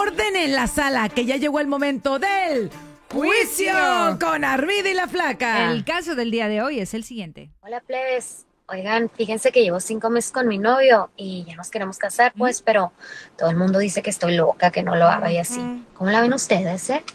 Orden en la sala, que ya llegó el momento del juicio con Armida y la Flaca. El caso del día de hoy es el siguiente. Hola, plebes. Oigan, fíjense que llevo 5 meses con mi novio y ya nos queremos casar, pues, pero todo el mundo dice que estoy loca, que no lo haga y así. ¿Cómo la ven ustedes,